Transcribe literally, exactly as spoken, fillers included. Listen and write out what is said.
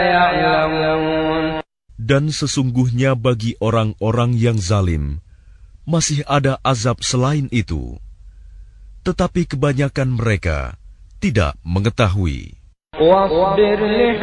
يعلمون. Dan sesungguhnya bagi orang-orang yang zalim masih ada azab selain itu, tetapi kebanyakan mereka tidak mengetahui.